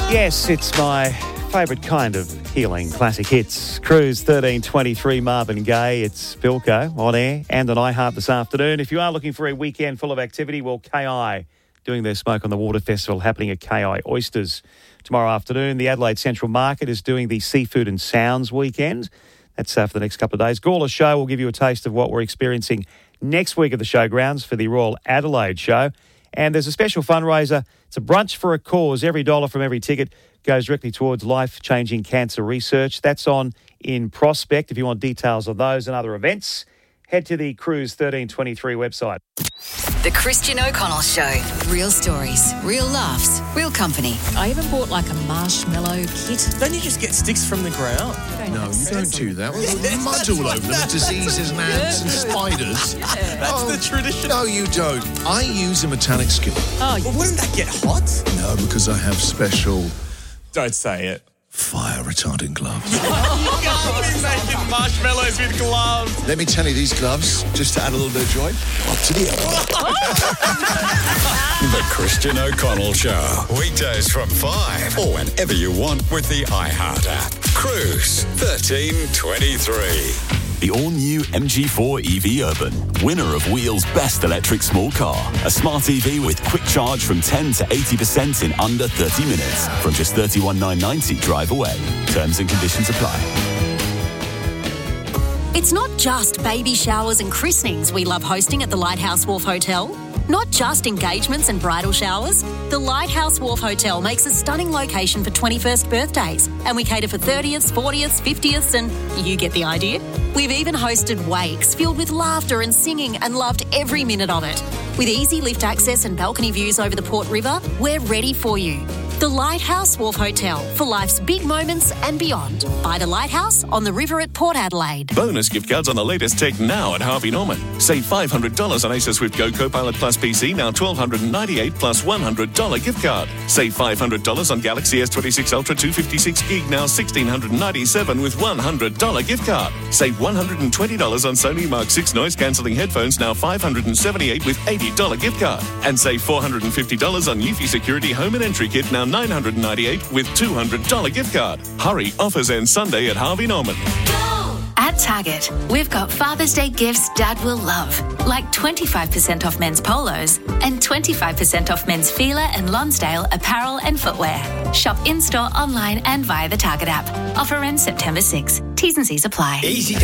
Yes, it's my favourite kind of healing classic hits. Cruise 1323, Marvin Gaye. It's Bilko on air and on iHeart this afternoon. If you are looking for a weekend full of activity, well, KI doing their Smoke on the Water Festival happening at KI Oysters tomorrow afternoon. The Adelaide Central Market is doing the Seafood and Sounds weekend. That's for the next couple of days. Gawler Show will give you a taste of what we're experiencing next week at the showgrounds for the Royal Adelaide Show. And there's a special fundraiser. It's a brunch for a cause. Every dollar from every ticket goes directly towards life-changing cancer research. That's on in Prospect. If you want details of those and other events, head to the Cruise 1323 website. The Christian O'Connell Show. Real stories, real laughs, real company. I even bought like a marshmallow kit. Don't you just get sticks from the ground? No, you don't do that. There's mud all over them with diseases and ants and spiders. That's the tradition. No, you don't. I use a metallic skillet. Oh, Well, wouldn't that get hot? No, because I have special Don't say it. fire-retardant gloves. You can't be making marshmallows with gloves. Let me tell you, these gloves, just to add a little bit of joy, up to the The Christian O'Connell Show. Weekdays from 5 or whenever you want with the iHeart app. Cruise 1323. The all-new MG4 EV Urban, winner of Wheel's Best Electric Small Car. A smart EV with quick charge from 10 to 80% in under 30 minutes. From just $31,990 drive away. Terms and conditions apply. It's not just baby showers and christenings we love hosting at the Lighthouse Wharf Hotel. Not just engagements and bridal showers. The Lighthouse Wharf Hotel makes a stunning location for 21st birthdays, and we cater for 30ths, 40ths, 50ths, and you get the idea. We've even hosted wakes filled with laughter and singing and loved every minute of it. With easy lift access and balcony views over the Port River, we're ready for you. The Lighthouse Wharf Hotel, for life's big moments and beyond. By the Lighthouse on the river at Port Adelaide. Bonus gift cards on the latest tech now at Harvey Norman. Save $500 on Acer Swift Go Copilot Plus PC, now $1,298 plus $100 gift card. Save $500 on Galaxy S26 Ultra 256 gig, now $1,697 with $100 gift card. Save $120 on Sony Mark 6 noise cancelling headphones, now $578 with $80 gift card. And save $450 on Eufy Security Home and Entry Kit, now $998 with $200 gift card. Hurry, offers end Sunday at Harvey Norman. At Target, we've got Father's Day gifts Dad will love, like 25% off men's polos and 25% off men's Fila and Lonsdale apparel and footwear. Shop in-store, online and via the Target app. Offer ends September 6. T's and C's apply. Easy